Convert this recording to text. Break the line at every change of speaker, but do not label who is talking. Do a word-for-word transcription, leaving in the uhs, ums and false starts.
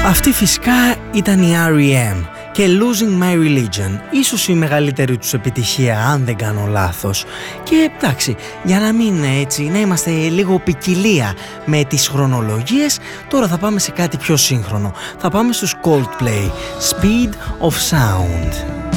Αυτή φυσικά ήταν η αρ ι εμ και Losing My Religion, ίσως η μεγαλύτερη τους επιτυχία αν δεν κάνω λάθος. Και εντάξει, για να μην έτσι, να είμαστε λίγο ποικιλία με τις χρονολογίες, τώρα θα πάμε σε κάτι πιο σύγχρονο. Θα πάμε στους Coldplay, Speed of Sound.